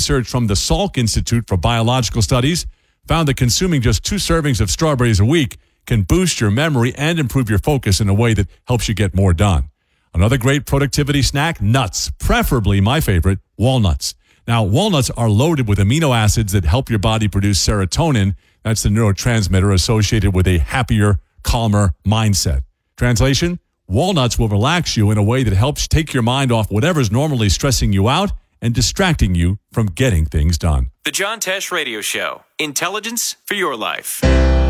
research from the Salk Institute for Biological Studies found that consuming just 2 servings of strawberries a week can boost your memory and improve your focus in a way that helps you get more done. Another great productivity snack, nuts, preferably my favorite, walnuts. Now, walnuts are loaded with amino acids that help your body produce serotonin. That's the neurotransmitter associated with a happier, calmer mindset. Translation, walnuts will relax you in a way that helps take your mind off whatever's normally stressing you out and distracting you from getting things done. The John Tesh Radio Show. Intelligence for your life.